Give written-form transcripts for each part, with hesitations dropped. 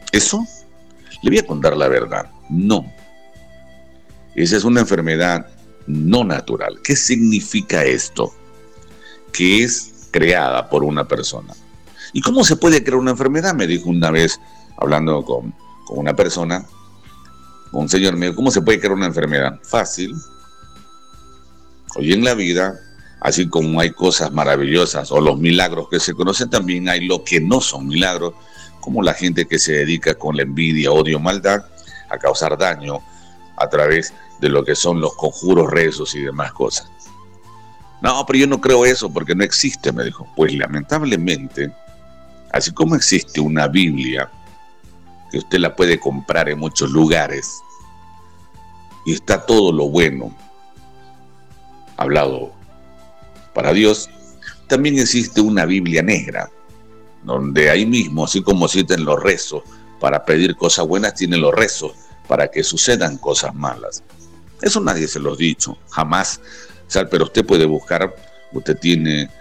Eso, le voy a contar la verdad, no. Esa es una enfermedad no natural. ¿Qué significa esto? Que es creada por una persona. ¿Y cómo se puede crear una enfermedad? Me dijo una vez, hablando con una persona, un señor me dijo, ¿cómo se puede crear una enfermedad? Fácil. Hoy en la vida, así como hay cosas maravillosas o los milagros que se conocen, también hay lo que no son milagros, como la gente que se dedica con la envidia, odio, maldad, a causar daño a través de lo que son los conjuros, rezos y demás cosas. No, pero yo no creo eso porque no existe, me dijo. Pues lamentablemente, así como existe una Biblia, que usted la puede comprar en muchos lugares, y está todo lo bueno hablado para Dios, también existe una Biblia negra, donde ahí mismo, así como existen los rezos para pedir cosas buenas, tienen los rezos para que sucedan cosas malas. Eso nadie se lo ha dicho, jamás. O sea, pero usted puede buscar, usted tiene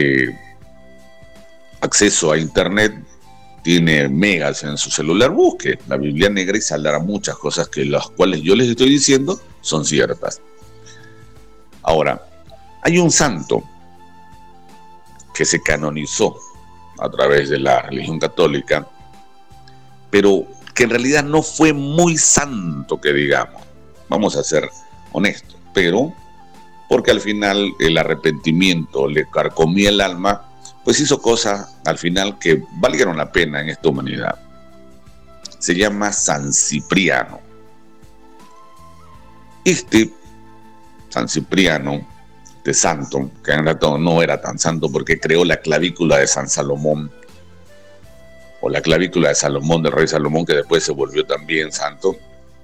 acceso a internet, tiene megas en su celular, busque la Biblia negra y saldrá muchas cosas que las cuales yo les estoy diciendo son ciertas. Ahora, hay un santo que se canonizó a través de la religión católica, pero que en realidad no fue muy santo, que digamos, vamos a ser honestos, pero porque al final el arrepentimiento le carcomía el alma, pues hizo cosas al final que valieron la pena en esta humanidad. Se llama San Cipriano. Este San Cipriano, de santo, que en realidad no era tan santo porque creó la clavícula de San Salomón, o la clavícula de Salomón, del rey Salomón, que después se volvió también santo,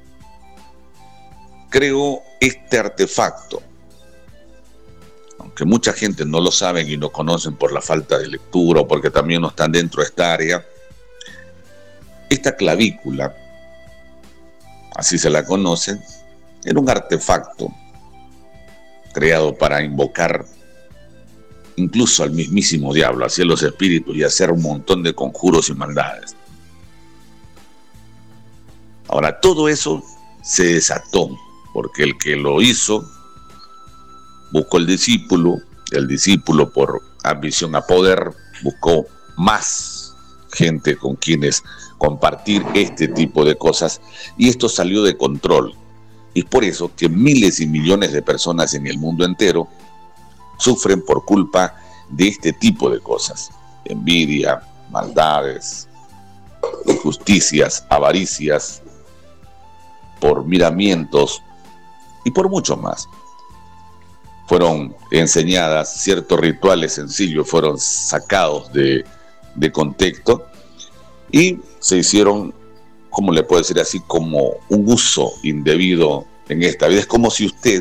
creó este artefacto, aunque mucha gente no lo sabe y no conocen por la falta de lectura o porque también no están dentro de esta área. Esta clavícula, así se la conoce, era un artefacto creado para invocar incluso al mismísimo diablo, hacia los espíritus y hacer un montón de conjuros y maldades. Ahora, todo eso se desató porque el que lo hizo buscó el discípulo por ambición a poder buscó más gente con quienes compartir este tipo de cosas y esto salió de control. Y es por eso que miles y millones de personas en el mundo entero sufren por culpa de este tipo de cosas. Envidia, maldades, injusticias, avaricias, por miramientos y por mucho más. Fueron enseñadas, ciertos rituales sencillos fueron sacados de contexto y se hicieron, ¿cómo le puedo decir así? Como un uso indebido en esta vida. Es como si usted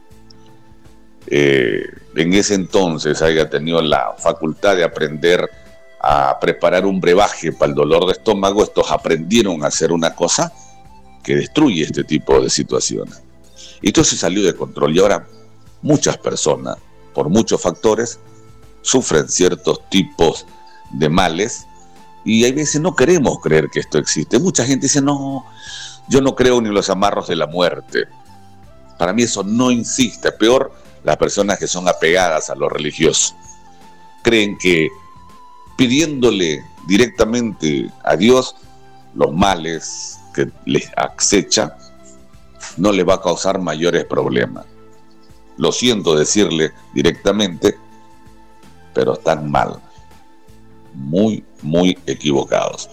en ese entonces haya tenido la facultad de aprender a preparar un brebaje para el dolor de estómago. Estos aprendieron a hacer una cosa que destruye este tipo de situaciones. Y entonces salió de control y ahora muchas personas, por muchos factores, sufren ciertos tipos de males y hay veces no queremos creer que esto existe. Mucha gente dice, no, yo no creo ni en los amarros de la muerte. Para mí eso no existe. Peor las personas que son apegadas a lo religioso. Creen que pidiéndole directamente a Dios los males que les acecha no les va a causar mayores problemas. Lo siento decirle directamente, pero están mal, muy, muy equivocados.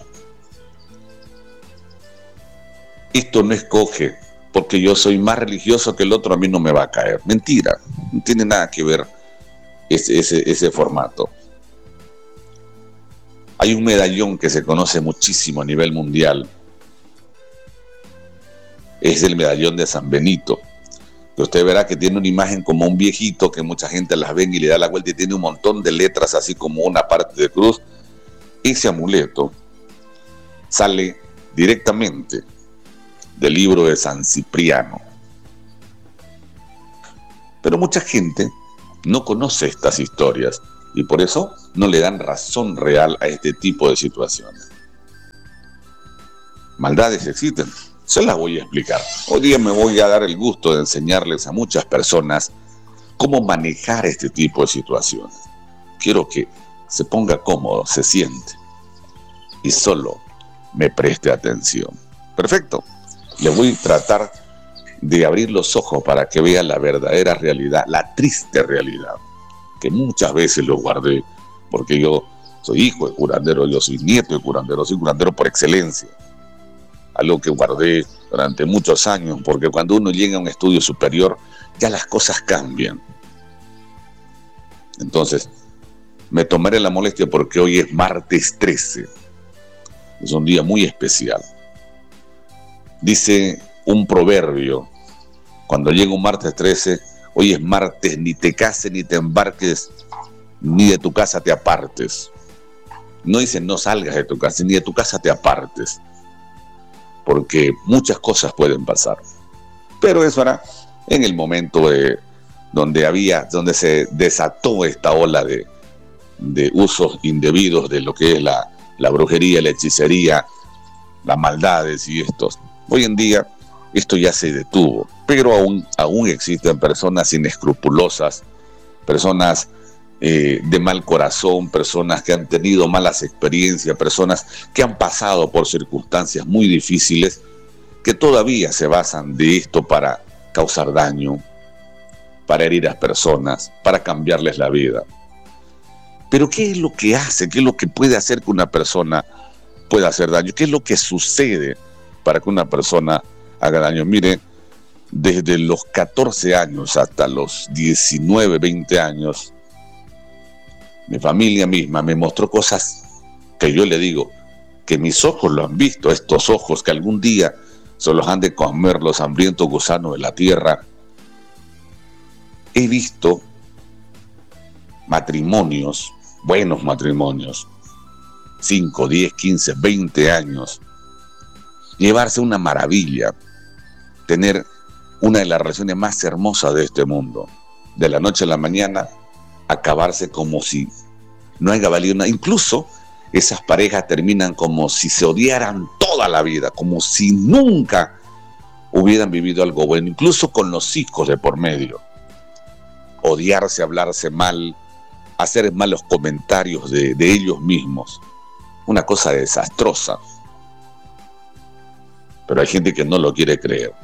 Esto no escoge, porque yo soy más religioso que el otro, a mí no me va a caer. Mentira, no tiene nada que ver ese formato. Hay un medallón que se conoce muchísimo a nivel mundial. Es el medallón de San Benito. Que usted verá que tiene una imagen como un viejito que mucha gente las ven y le da la vuelta y tiene un montón de letras así como una parte de cruz. Ese amuleto sale directamente del libro de San Cipriano. Pero mucha gente no conoce estas historias y por eso no le dan razón real a este tipo de situaciones. Maldades existen, se las voy a explicar. Hoy día me voy a dar el gusto de enseñarles a muchas personas cómo manejar este tipo de situaciones. Quiero que se ponga cómodo, se siente y solo me preste atención. Perfecto. Le voy a tratar de abrir los ojos para que vea la verdadera realidad, la triste realidad, que muchas veces lo guardé, porque yo soy hijo de curandero, yo soy nieto de curandero, soy curandero por excelencia. Algo que guardé durante muchos años, porque cuando uno llega a un estudio superior, ya las cosas cambian. Entonces, me tomaré la molestia porque hoy es martes 13. Es un día muy especial. Dice un proverbio, cuando llega un martes 13, hoy es martes, ni te cases, ni te embarques, ni de tu casa te apartes. No dice no salgas de tu casa, ni de tu casa te apartes, porque muchas cosas pueden pasar. Pero eso era en el momento donde se desató esta ola de usos indebidos de lo que es la brujería, la hechicería, las maldades y estos. Hoy en día esto ya se detuvo, pero aún existen personas inescrupulosas, personas de mal corazón, personas que han tenido malas experiencias, personas que han pasado por circunstancias muy difíciles, que todavía se basan de esto para causar daño, para herir a personas, para cambiarles la vida. Pero ¿qué es lo que hace? ¿Qué es lo que puede hacer que una persona pueda hacer daño? ¿Qué es lo que sucede para que una persona haga daño? Mire, desde los 14 años hasta los 19, 20 años, mi familia misma me mostró cosas que yo le digo, que mis ojos lo han visto, estos ojos que algún día se los han de comer los hambrientos gusanos de la tierra. He visto matrimonios, buenos matrimonios, 5, 10, 15, 20 años, llevarse una maravilla, tener una de las relaciones más hermosas de este mundo, de la noche a la mañana, acabarse como si no haya valido nada. Incluso esas parejas terminan como si se odiaran toda la vida, como si nunca hubieran vivido algo bueno, incluso con los hijos de por medio. Odiarse, hablarse mal, hacer malos comentarios de ellos mismos. Una cosa desastrosa. Pero hay gente que no lo quiere creer.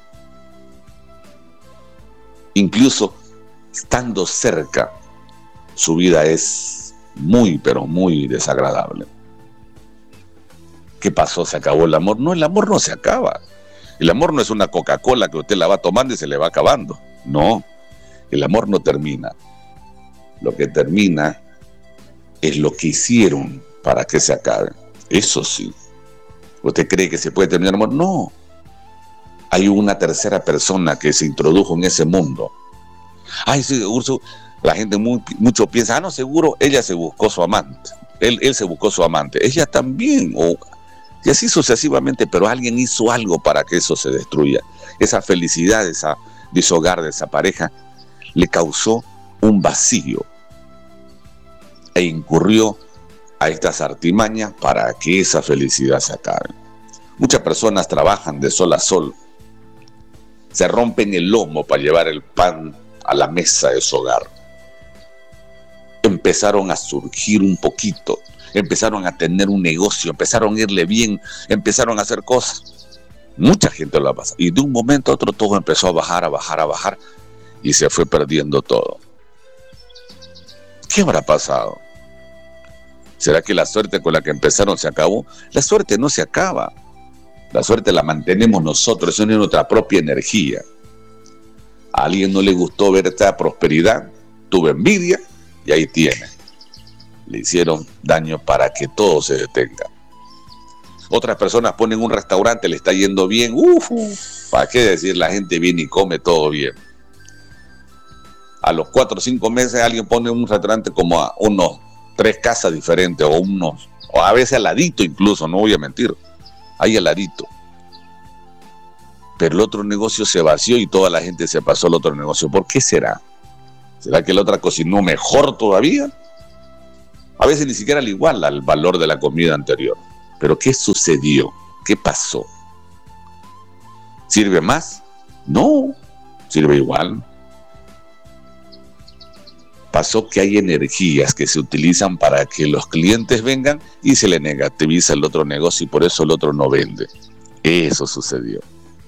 Incluso estando cerca, su vida es muy, pero muy desagradable. ¿Qué pasó? ¿Se acabó el amor? No, el amor no se acaba. El amor no es una Coca-Cola que usted la va tomando y se le va acabando. No, el amor no termina. Lo que termina es lo que hicieron para que se acabe. Eso sí. ¿Usted cree que se puede terminar el amor? No. Hay una tercera persona que se introdujo en ese mundo. Ay, sí, Urso, la gente mucho piensa, no, seguro, ella se buscó su amante. Él se buscó su amante. Ella también, y así sucesivamente, pero alguien hizo algo para que eso se destruya. Esa felicidad, de ese hogar, de esa pareja, le causó un vacío e incurrió a estas artimañas para que esa felicidad se acabe. Muchas personas trabajan de sol a sol, se rompen el lomo para llevar el pan a la mesa de su hogar. Empezaron a surgir un poquito, empezaron a tener un negocio, empezaron a irle bien, empezaron a hacer cosas. Mucha gente lo ha pasado. Y de un momento a otro todo empezó a bajar, a bajar, a bajar, y se fue perdiendo todo. ¿Qué habrá pasado? ¿Será que la suerte con la que empezaron se acabó? La suerte no se acaba. La suerte la mantenemos nosotros, eso es nuestra propia energía. A alguien no le gustó ver esta prosperidad, tuvo envidia y ahí tiene. Le hicieron daño para que todo se detenga. Otras personas ponen un restaurante, le está yendo bien, ¿para qué decir? La gente viene y come todo bien. A los 4 o 5 meses alguien pone un restaurante como a unos 3 casas diferentes o a veces al ladito incluso, no voy a mentir, ahí al ladito. Pero el otro negocio se vació y toda la gente se pasó al otro negocio. ¿Por qué será? ¿Será que la otra cocinó mejor todavía? A veces ni siquiera le iguala el valor de la comida anterior. ¿Pero qué sucedió? ¿Qué pasó? ¿Sirve más? No, sirve igual. Pasó que hay energías que se utilizan para que los clientes vengan y se le negativiza el otro negocio y por eso el otro no vende. Eso sucedió.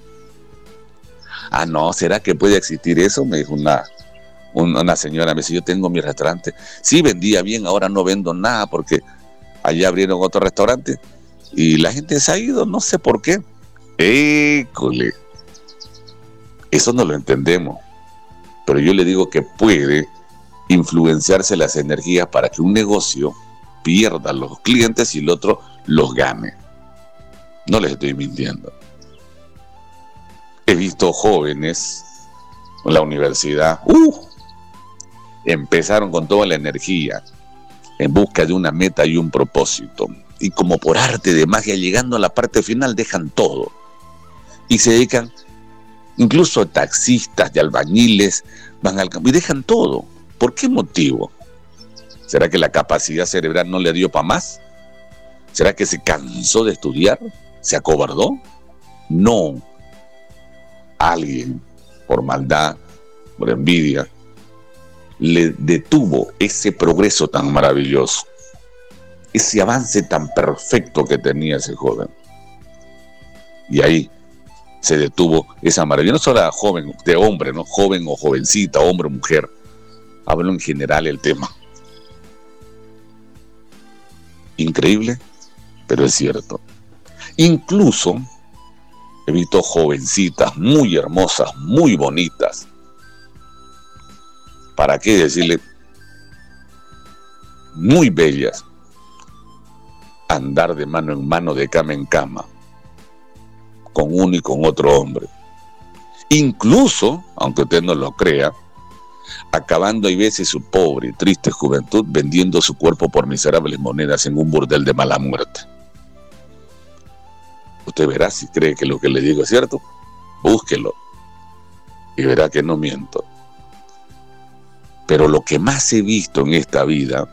Ah, no, ¿será que puede existir eso? Me dijo una señora, me dice, yo tengo mi restaurante. Sí, vendía bien, ahora no vendo nada porque allá abrieron otro restaurante y la gente se ha ido, no sé por qué. École. Eso no lo entendemos. Pero yo le digo que puede influenciarse las energías para que un negocio pierda los clientes y el otro los gane. No les estoy mintiendo. He visto jóvenes en la universidad, empezaron con toda la energía en busca de una meta y un propósito. Y como por arte de magia, llegando a la parte final, dejan todo. Y se dedican, incluso taxistas y albañiles, van al campo y dejan todo. ¿Por qué motivo? ¿Será que la capacidad cerebral no le dio para más? ¿Será que se cansó de estudiar? ¿Se acobardó? No. Alguien, por maldad, por envidia, le detuvo ese progreso tan maravilloso, ese avance tan perfecto que tenía ese joven. Y ahí se detuvo esa maravilla. No solo joven, de hombre, ¿no? Joven o jovencita, hombre o mujer. Hablo en general el tema. Increíble, pero es cierto. Incluso he visto jovencitas muy hermosas, muy bonitas. ¿Para qué decirle? Muy bellas. Andar de mano en mano, de cama en cama, con uno y con otro hombre. Incluso, aunque usted no lo crea, acabando hay veces su pobre y triste juventud vendiendo su cuerpo por miserables monedas en un burdel de mala muerte. Usted verá si cree que lo que le digo es cierto, búsquelo y verá que no miento. Pero lo que más he visto en esta vida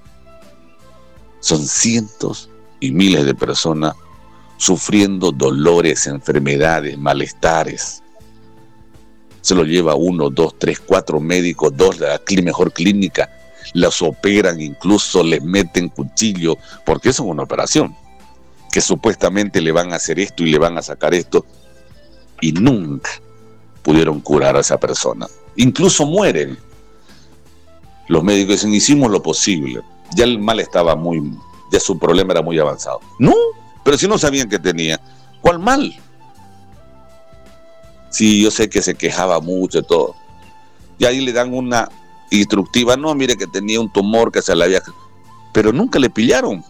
son cientos y miles de personas sufriendo dolores, enfermedades, malestares. Se lo lleva 1, 2, 3, 4 médicos, 2 de la mejor clínica, las operan, incluso les meten cuchillo, porque eso es una operación, que supuestamente le van a hacer esto y le van a sacar esto, y nunca pudieron curar a esa persona. Incluso mueren. Los médicos dicen, hicimos lo posible, ya el mal estaba ya su problema era muy avanzado. No, pero si no sabían que tenía, ¿cuál mal? Sí, yo sé que se quejaba mucho y todo. Y ahí le dan una instructiva, no, mire que tenía un tumor que se le había... Pero nunca le pillaron.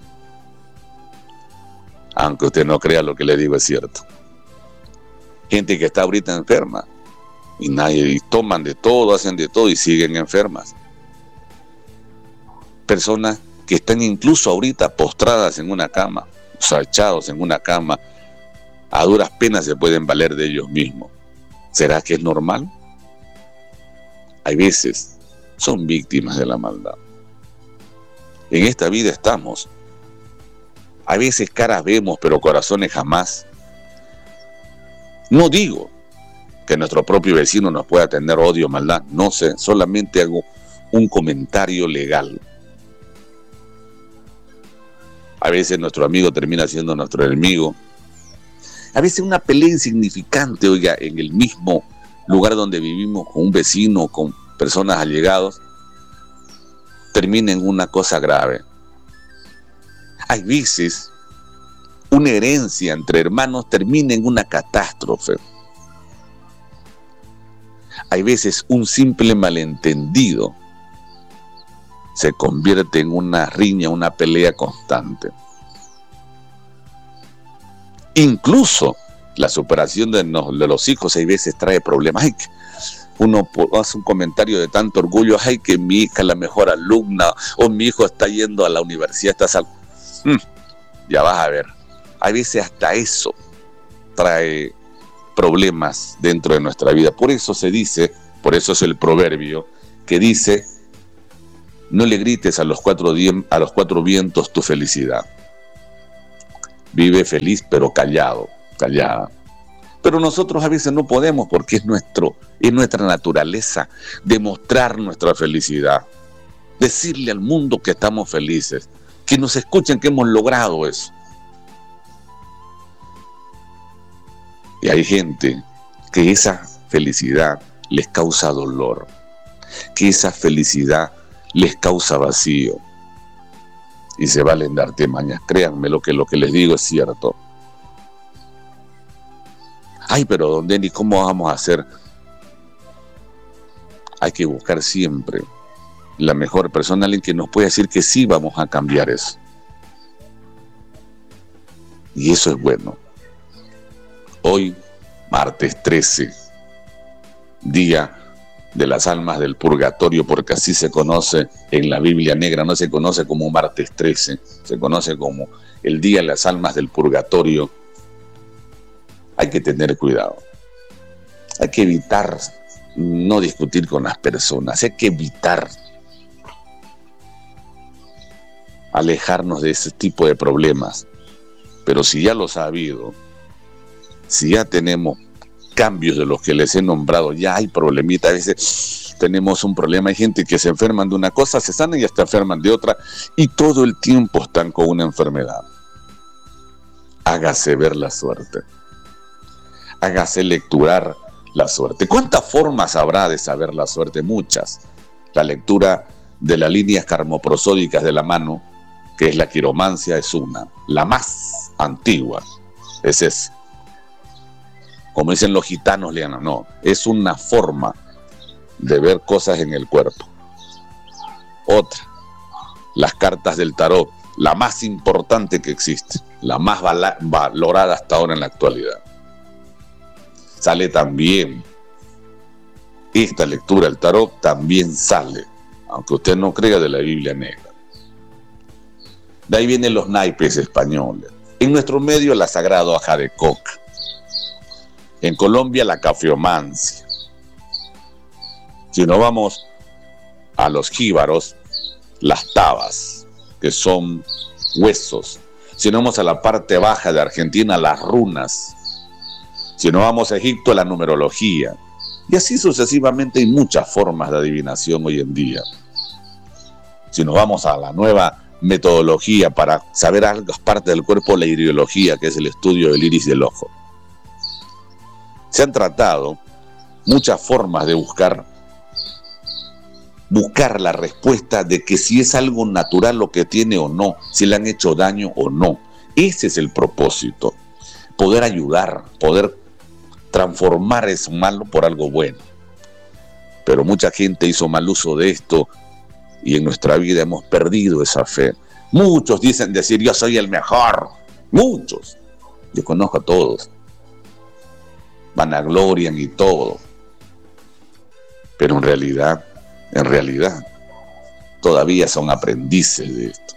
Aunque usted no crea, lo que le digo es cierto. Gente que está ahorita enferma y toman de todo, hacen de todo y siguen enfermas. Personas que están incluso ahorita postradas en una cama, o sea, echados en una cama, a duras penas se pueden valer de ellos mismos. ¿Será que es normal? Hay veces son víctimas de la maldad. En esta vida estamos. A veces caras vemos, pero corazones jamás. No digo que nuestro propio vecino nos pueda tener odio o maldad. No sé, solamente hago un comentario legal. A veces nuestro amigo termina siendo nuestro enemigo. A veces una pelea insignificante, oiga, en el mismo lugar donde vivimos, con un vecino, con personas allegados, termina en una cosa grave. Hay veces una herencia entre hermanos termina en una catástrofe. Hay veces un simple malentendido se convierte en una riña, una pelea constante. Incluso la superación de los hijos hay veces trae problemas. Ay, uno hace un comentario de tanto orgullo, ay, que mi hija es la mejor alumna, o mi hijo está yendo a la universidad, ya vas a ver. Hay veces hasta eso trae problemas dentro de nuestra vida. Por eso se dice, por eso es el proverbio que dice, no le grites a los cuatro vientos tu felicidad. vive feliz pero callado, callada. Pero nosotros a veces no podemos porque es nuestra naturaleza demostrar nuestra felicidad, decirle al mundo que estamos felices, que nos escuchen que hemos logrado eso. Y hay gente que esa felicidad les causa dolor, que esa felicidad les causa vacío. Y se valen de artimañas, créanme lo que les digo es cierto. Ay, pero don Denis, ¿cómo vamos a hacer? Hay que buscar siempre la mejor persona, alguien que nos pueda decir que sí vamos a cambiar eso. Y eso es bueno. Hoy, martes 13, día de las almas del purgatorio, porque así se conoce en la Biblia negra, no se conoce como martes 13, se conoce como el día de las almas del purgatorio. Hay que tener cuidado. Hay que evitar no discutir con las personas, hay que evitar alejarnos de ese tipo de problemas. Pero si ya los ha habido, si ya tenemos cambios de los que les he nombrado, ya hay problemitas, a veces tenemos un problema, hay gente que se enferman de una cosa, se sanan y hasta enferman de otra, y todo el tiempo están con una enfermedad. Hágase ver la suerte, hágase lecturar la suerte. ¿Cuántas formas habrá de saber la suerte? Muchas. La lectura de las líneas karmoprosódicas de la mano, que es la quiromancia, es una. La más antigua es esa. Como dicen los gitanos, Liana, no, es una forma de ver cosas en el cuerpo. Otra, las cartas del tarot, la más importante que existe, la más valorada hasta ahora en la actualidad. Sale también, esta lectura del tarot también sale, aunque usted no crea, de la Biblia negra. De ahí vienen los naipes españoles. En nuestro medio, la sagrada hoja de coca. En Colombia, la cafeomancia. Si nos vamos a los jíbaros, las tabas, que son huesos. Si nos vamos a la parte baja de Argentina, las runas. Si nos vamos a Egipto, la numerología. Y así sucesivamente hay muchas formas de adivinación hoy en día. Si nos vamos a la nueva metodología para saber algo partes del cuerpo, la iriología, que es el estudio del iris del ojo. Se han tratado muchas formas de buscar la respuesta de que si es algo natural lo que tiene o no, si le han hecho daño o no. Ese es el propósito, poder ayudar, poder transformar eso malo por algo bueno. Pero mucha gente hizo mal uso de esto y en nuestra vida hemos perdido esa fe. Muchos dicen decir yo soy el mejor, muchos, yo conozco a todos, vanaglorian y todo, pero en realidad todavía son aprendices de esto.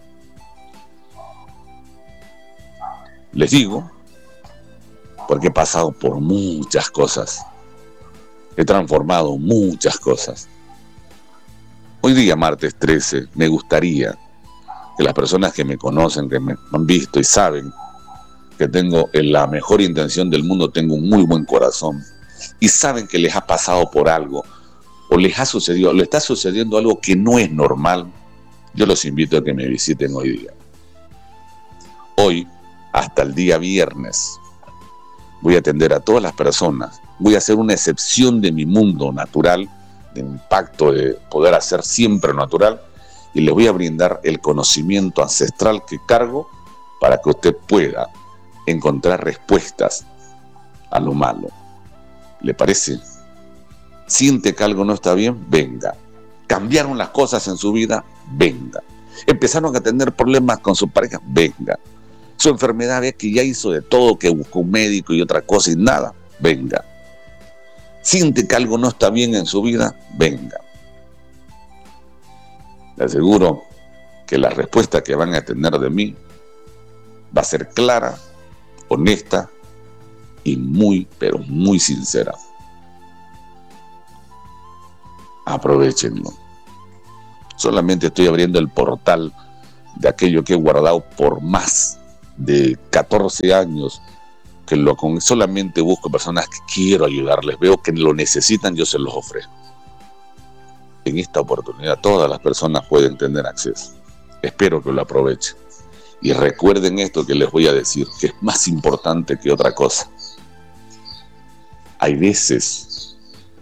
Les digo porque he pasado por muchas cosas, he transformado muchas cosas. Hoy día, martes 13, me gustaría que las personas que me conocen, que me han visto y saben que tengo la mejor intención del mundo, tengo un muy buen corazón, y saben que les ha pasado por algo, o les ha sucedido, le está sucediendo algo que no es normal, yo los invito a que me visiten hoy día. Hoy, hasta el día viernes, voy a atender a todas las personas, voy a hacer una excepción de mi mundo natural, de mi pacto de poder hacer siempre natural, y les voy a brindar el conocimiento ancestral que cargo para que usted pueda encontrar respuestas a lo malo. ¿Le parece? ¿Siente que algo no está bien? Venga. ¿Cambiaron las cosas en su vida? Venga. ¿Empezaron a tener problemas con su pareja? Venga. Su enfermedad, ve que ya hizo de todo, que buscó un médico y otra cosa y nada. Venga. ¿Siente que algo no está bien en su vida? Venga. Le aseguro que la respuesta que van a tener de mí va a ser clara, honesta y muy, pero muy sincera. Aprovechenlo. Solamente estoy abriendo el portal de aquello que he guardado por más de 14 años, que solamente busco personas que quiero ayudarles, veo que lo necesitan, yo se los ofrezco. En esta oportunidad todas las personas pueden tener acceso. Espero que lo aprovechen. Y recuerden esto que les voy a decir, que es más importante que otra cosa. Hay veces,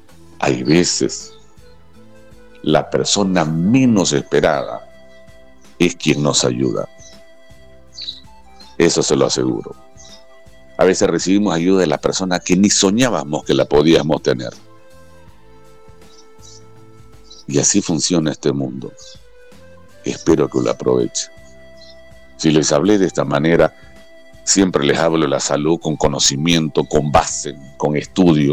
la persona menos esperada es quien nos ayuda. Eso se lo aseguro. A veces recibimos ayuda de la persona que ni soñábamos que la podíamos tener. Y así funciona este mundo. Espero que lo aprovechen. Si les hablé de esta manera, siempre les hablo de la salud con conocimiento, con base, con estudio.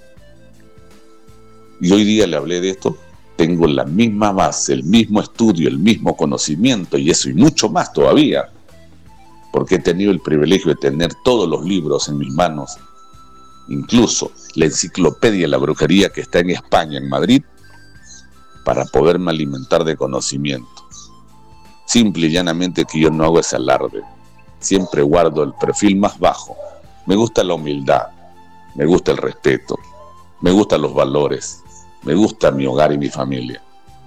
Y hoy día le hablé de esto, tengo la misma base, el mismo estudio, el mismo conocimiento y eso y mucho más todavía, porque he tenido el privilegio de tener todos los libros en mis manos, incluso la enciclopedia de la brujería que está en España, en Madrid, para poderme alimentar de conocimiento. Simple y llanamente que yo no hago ese alarde. Siempre guardo el perfil más bajo. Me gusta la humildad, me gusta el respeto, me gustan los valores, me gusta mi hogar y mi familia.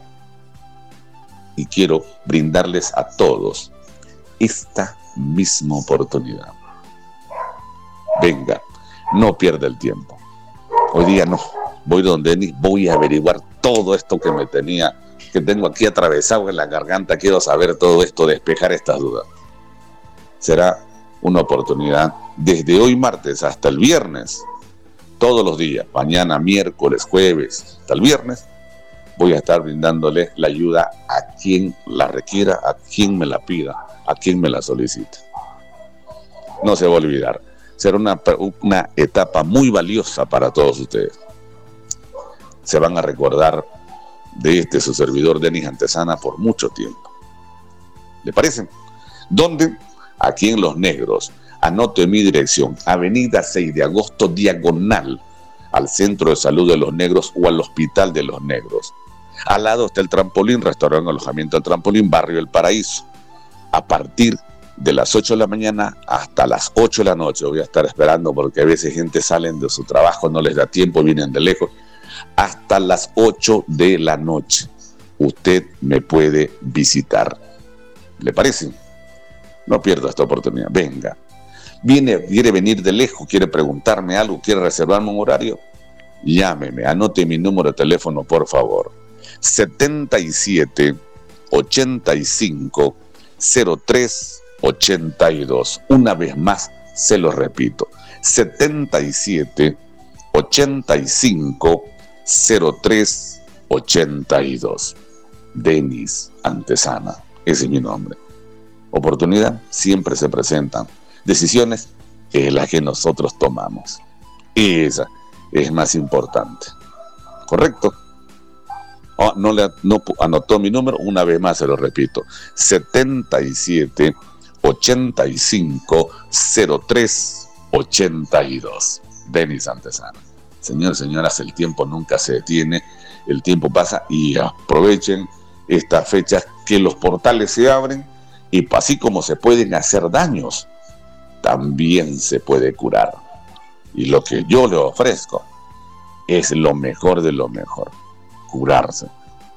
Y quiero brindarles a todos esta misma oportunidad. Venga, no pierda el tiempo. Hoy día no. Voy donde Denis, voy a averiguar todo esto que tengo aquí atravesado en la garganta. Quiero saber todo esto, despejar estas dudas. Será una oportunidad desde hoy martes hasta el viernes, todos los días, mañana, miércoles, jueves, hasta el viernes, voy a estar brindándole la ayuda a quien la requiera, a quien me la pida, a quien me la solicite. No se va a olvidar. Será una etapa muy valiosa para todos ustedes. Se van a recordar de su servidor Denis Antesana por mucho tiempo. ¿Le parece? ¿Dónde? Aquí en Los Negros. Anote mi dirección, Avenida 6 de Agosto, diagonal al Centro de Salud de Los Negros o al Hospital de Los Negros. Al lado está el Trampolín, restaurante alojamiento del Trampolín, Barrio El Paraíso. A partir de las 8 de la mañana hasta las 8 de la noche voy a estar esperando, porque a veces gente salen de su trabajo, no les da tiempo, vienen de lejos. Hasta las 8 de la noche usted me puede visitar. ¿Le parece? No pierda esta oportunidad. Venga. Quiere venir de lejos, quiere preguntarme algo, quiere reservarme un horario, llámeme, anote mi número de teléfono, por favor. 77 85 03 82. Una vez más, se lo repito. 77 85 03 82. Denis Antesana, ese es mi nombre. Oportunidad siempre se presentan. Decisiones es la que nosotros tomamos. Y esa es más importante. ¿Correcto? No anotó mi número, una vez más se lo repito. 77 85 03 82. Denis Antesana. Señores, señoras, el tiempo nunca se detiene, el tiempo pasa y aprovechen estas fechas que los portales se abren y así como se pueden hacer daños, también se puede curar. Y lo que yo le ofrezco es lo mejor de lo mejor, curarse.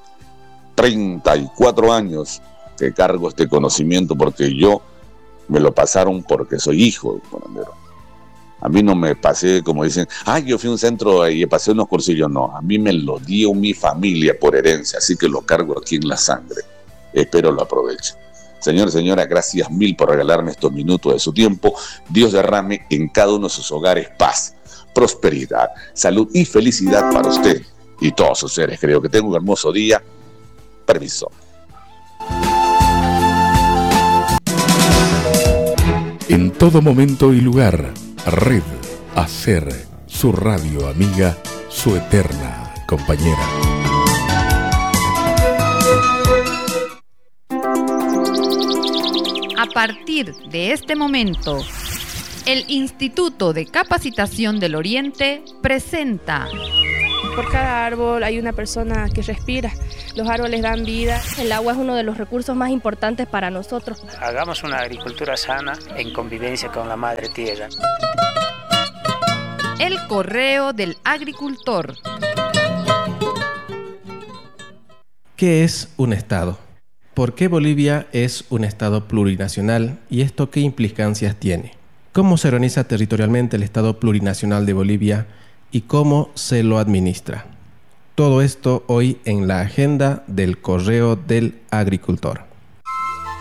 34 años que cargo este conocimiento porque yo me lo pasaron porque soy hijo de un curandero. A mí no me pasé, como dicen, yo fui a un centro y pasé unos cursillos. No, a mí me lo dio mi familia por herencia, así que lo cargo aquí en la sangre. Espero lo aprovechen. Señores, señoras, gracias mil por regalarme estos minutos de su tiempo. Dios derrame en cada uno de sus hogares paz, prosperidad, salud y felicidad para usted y todos sus seres. Creo que tenga un hermoso día. Permiso. En todo momento y lugar, Red Hacer, su radio amiga, su eterna compañera. A partir de este momento, el Instituto de Capacitación del Oriente presenta... Por cada árbol hay una persona que respira. Los árboles dan vida. El agua es uno de los recursos más importantes para nosotros. Hagamos una agricultura sana en convivencia con la madre tierra. El correo del agricultor. ¿Qué es un Estado? ¿Por qué Bolivia es un Estado plurinacional y esto qué implicancias tiene? ¿Cómo se organiza territorialmente el Estado plurinacional de Bolivia y cómo se lo administra? Todo esto hoy en la agenda del correo del agricultor.